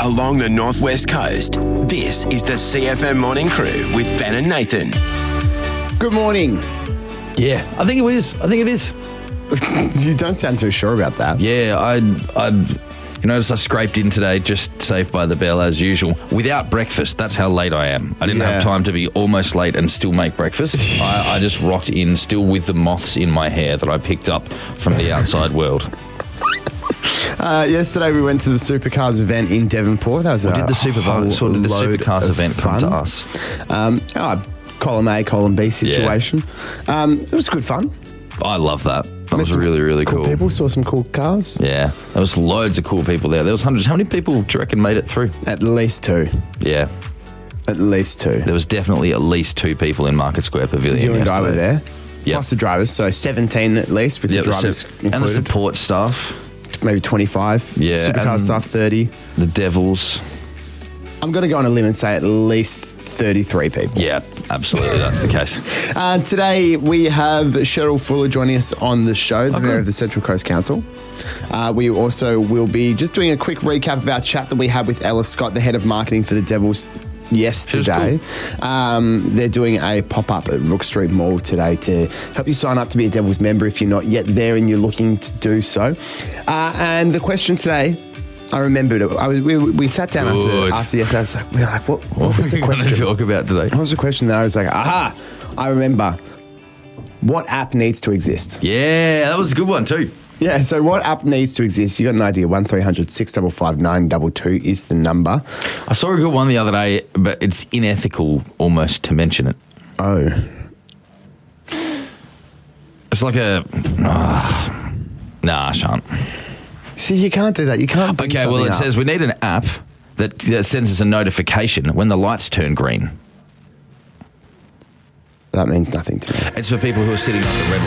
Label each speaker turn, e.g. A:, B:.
A: along the northwest coast. This is the CFM Morning Crew with Ben and Nathan.
B: Good morning.
C: Yeah, I think it is.
B: You don't sound too sure about that.
C: Yeah, I you notice I scraped in today, just Saved by the Bell as usual, without breakfast. That's how late I am. I didn't have time to be almost late and still make breakfast. I just rocked in still with the moths in my hair that I picked up from the outside world.
B: Yesterday we went to the Supercars event in Devonport. That was
C: Did the Supercars event come to us?
B: Column A, column B situation. It was good fun.
C: I love that. That was really, really cool.
B: People saw some cool cars.
C: Yeah, there was loads of cool people there. There was hundreds. How many people do you reckon made it through?
B: At least two.
C: Yeah.
B: At least two.
C: There was definitely at least two people in Market Square Pavilion.
B: You and I were there.
C: Yep.
B: Plus the drivers, so 17 at least with the drivers included.
C: And the support staff.
B: Maybe 25.
C: Yeah.
B: Supercar staff, 30.
C: The Devils.
B: I'm going to go on a limb and say at least 33 people.
C: Yeah, absolutely. That's the case.
B: Today we have Cheryl Fuller joining us on the show, the mayor of the Central Coast Council. We also will be just doing a quick recap of our chat that we had with Ella Scott, the head of marketing for the Devils, yesterday. Cool. They're doing a pop-up at Rook Street Mall today to help you sign up to be a Devils member if you're not yet there and you're looking to do so. And the question today, I remembered it. We sat down after yesterday. We were like, what was the question?
C: To talk about today?
B: What was the question that I was like, aha, I remember. What app needs to exist?
C: Yeah, that was a good one too.
B: Yeah, so what app needs to exist? You got an idea, 1300 655 922 is the number.
C: I saw a good one the other day, but it's unethical almost to mention it.
B: Oh.
C: It's like a... nah, I shan't.
B: See, you can't do that. You can't.
C: Okay, well, it says we need an app that sends us a notification when the lights turn green.
B: That means nothing to me.
C: It's for people who are sitting on the red